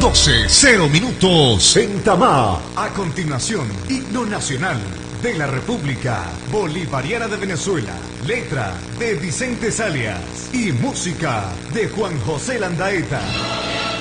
12, 0 minutos en Tamá. A continuación, himno nacional de la República Bolivariana de Venezuela. Letra de Vicente Salias y música de Juan José Landaeta.